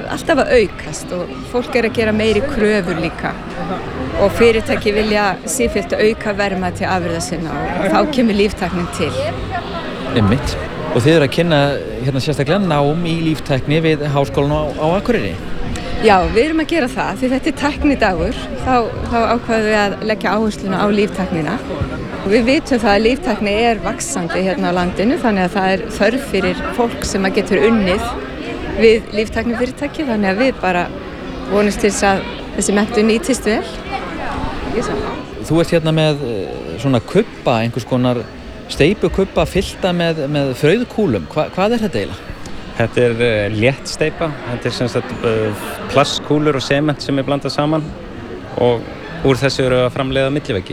alltaf að aukast og fólk að gera meiri kröfur líka og fyrirtæki vilja sífellt auka verðmæti afurða sinna og þá kemur líftæknin til. Einmitt. Og þið að kynna hérna sérstaklega nám í líftækni við Háskólann á Akureyri? Já, við erum að gera það því þetta er tæknidagur, þá ákveðum við að leggja áhersluna á líftæknina. Við vitum það að líftækni er vaxandi hérna á landinu þannig að það er þörf fyrir fólk sem að getur unnið við líftæknifyrirtæki þannig að við bara vonumst til að þessi menntun nýtist vel. Þú ert hérna með svona kubba, einhvers konar steipukubba fyllta með frauðkúlum. Hvað er þetta eiginlega? Þetta er létt steipa, þetta er sem sagt plastkúlur og sement sem er blandað saman og úr þessu eru að framleiða milliveggi.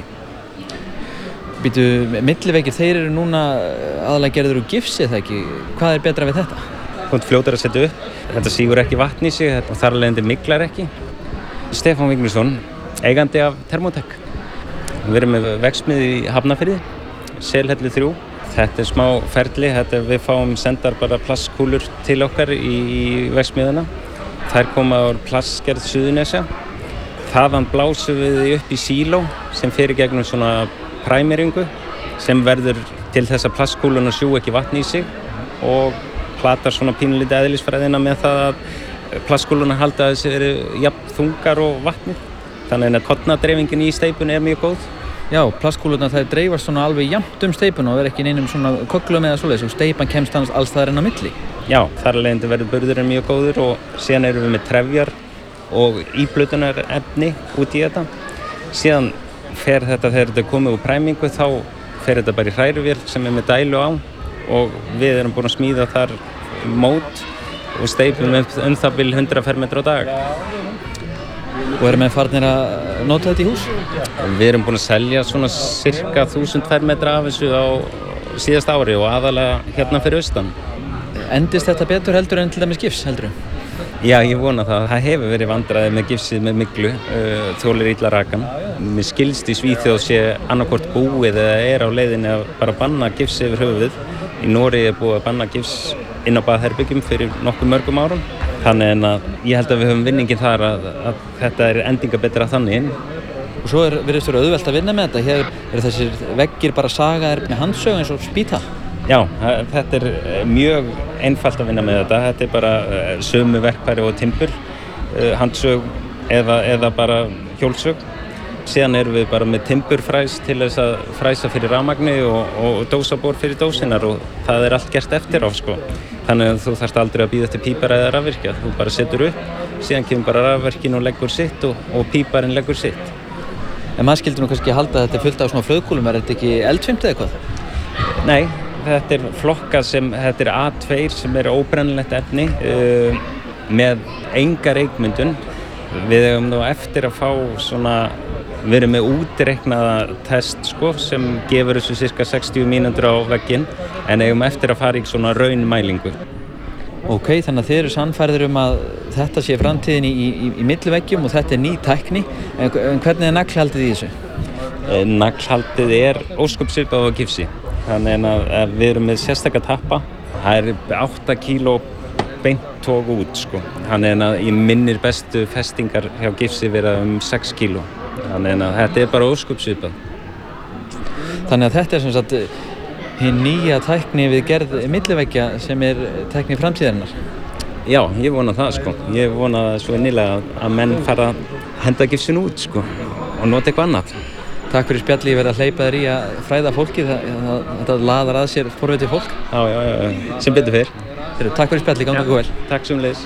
Milliveggir, þeir eru núna aðalega gerður úr gifsi, það ekki? Hvað er betra við þetta? Þú ert fljótar að setja upp, þetta sígur ekki vatn í sig og þar af leiðandi myglar ekki. Stefán Vignisson, eigandi af Thermotech. Við erum með verksmiðju í Hafnarfirði, Selhellu 3. Þetta er smá ferli, við fáum sendar bara plastkúlur til okkar í verksmiðjuna. Þær koma úr plastgerð Suðurnesja. Þaðan blásum við því upp í síló sem fer í gegnum svona præmeringu sem verður til þess að plastkúluna sjú ekki vatn í sig og platar svona pínulítið eðlisfræðina með það að plastkúluna halda að þessi eru jafn þungar og vatnið. Þannig að kornadreifingin í steipunni er mjög góð. Já, plastkúlurnar þær dreifast svona alveg jafnt steipuna og verður ekki neinum svona köglum eða svoleiðis og steipan kemst annars alls staðar inn á milli. Já, þar af leiðandi verður burðurinn mjög góður og síðan erum við með trefjar og íblötunarefni út í þetta. Síðan fer þetta, þegar þetta er komið úr præmingu, þá fer þetta bara í hræruvél sem er með dælu á og við erum búin að smíða þar mót og steipum það bil 100 fermetra á dag. Og erum við farnir að nota þetta í hús? Við erum búin að selja svona cirka 1000 fermetra af þessu á síðasta ári og aðalega hérna fyrir austan. Endist þetta betur heldur en til dæmis gifs, heldur þú? Já, ég vona það. Það hefur verið vandræði með gifsið með myglu, þolir illa rakan. Mér skilst í Svíþjóð sé annarkvort búið eða er á leiðinni að bara banna gifs yfir höfuðið. Í Noregi er búið að banna gifs inn á baðherbergjum fyrir nokkuð mörgum árum. Þannig að ég held að við höfum vinningin þar að þetta er endingabetra þannig inn. Og svo virðist vera auðvelt að vinna með þetta. Hér eru þessir veggir bara sagaðir með handsög eins og spýta. Já, þetta er mjög einfalt að vinna með þetta. Þetta er bara sömu verkfæri og timbur, handsög eða bara hjólsög. Síðan erum við bara með timburfræs til þess að fræsa fyrir rafmagni og dósabor fyrir dósinar og það er allt gert eftir á sko. Þannig að þú þarft aldrei að bíða eftir pípara eða rafvirkja. Þú bara setur upp, síðan kemur bara rafvirkin og leggur sitt og píparinn leggur sitt. En maður skildi nú kannski halda að þetta er fullt af svona fröðkúlum, er þetta ekki eldfimt eða eitthvað? Nei, þetta er flokkað þetta er A2 sem er óbrennilegt efni með enga reykmyndun. Við eigum nú eftir að fá svona, við erum með útreiknaða test sko, sem gefur þessu cirka 60 mínútur á vegginn en eigum eftir að fara í svona raunmælingu. Ok, þannig að þið eru sannfærðir að þetta sé framtíðin í milliveggjum og þetta er ný tækni. En hvernig er naglhaldið í þessu? Naglhaldið er ósköpsvipað á gifsi. Þannig að við erum með sérstaka tappa. Það er 8 kíló beint tók út sko. Þannig að í minnir bestu festingar hjá gifsi vera 6 kíló. Þannig að þetta er bara ósköpsvipað. Þannig að þetta er sem sagt hin nýja tækni við gerð milliveggja sem er tækni framtíðarinnar. Já, ég vona það sko. Ég vona svo innilega að menn fara að henda gifsinu út sko og nota eitthvað annað. Takk fyrir spjalli, ég verið að hleypa þér í að fræða fólki, þetta laðar að sér forvitið fólk. Já, sem betur fyrr. Takk fyrir spjalli, gangi ykkur vel. Takk sömuleiðis.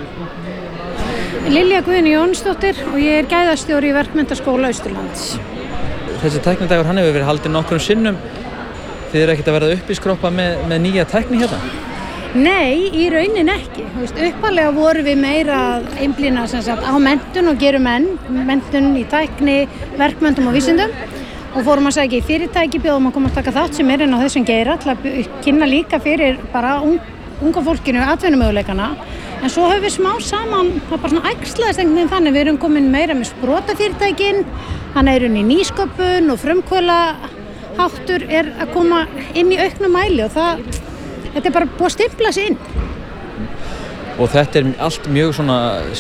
Lilja Guðný Jónsdóttir og ég er gæðastjóri í Verkmenntaskóla Austurlands. Þessi tæknidagur hann hefur verið haldinn nokkrum sinnum. Þið eru ekkert að verða uppiskroppa með nýja tækni hérna? Nei, í raunin ekki. Uppalega vorum við meira að einblína á menntun og gerum menntun í tækni, verkmenntum og vísindum og fórum að sækja í fyrirtæki, bjóðum að koma að taka þátt sem er inn á þessum geira til að kynna líka fyrir bara unga fólkinu atvinnumöguleikana. En svo höfum við smá saman, það er bara svona æxlaðist einhvern veginn þannig, við erum komin meira með sprotafyrirtækin, hann er í nýsköpun og frumkvöðlaháttur er að koma inn í aukna mæli og þetta er bara búið að stimpla sig inn. Og þetta er allt mjög svona